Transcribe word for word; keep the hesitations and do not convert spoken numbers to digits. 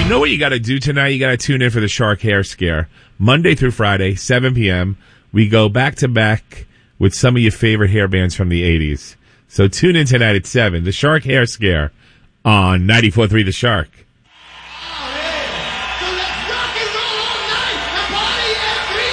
know what you got to do tonight? You got to tune in for the Shark Hair Scare. Monday through Friday, seven p.m. We go back to back with some of your favorite hair bands from the eighties. So tune in tonight at seven. The Shark Hair Scare on ninety-four point three The Shark.